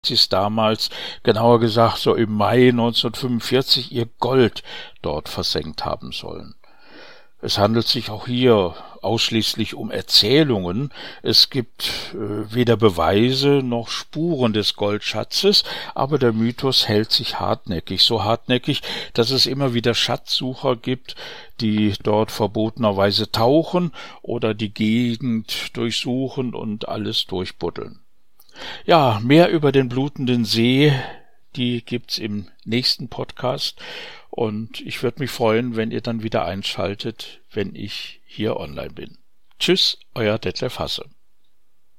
Nazis damals, genauer gesagt so im Mai 1945, ihr Gold dort versenkt haben sollen. Es handelt sich auch hier ausschließlich um Erzählungen. Es gibt weder Beweise noch Spuren des Goldschatzes, aber der Mythos hält sich hartnäckig, so hartnäckig, dass es immer wieder Schatzsucher gibt, die dort verbotenerweise tauchen oder die Gegend durchsuchen und alles durchbuddeln. Ja, mehr über den blutenden See, die gibt's im nächsten Podcast und ich würde mich freuen, wenn ihr dann wieder einschaltet, wenn ich hier online bin. Tschüss, euer Detlef Hasse.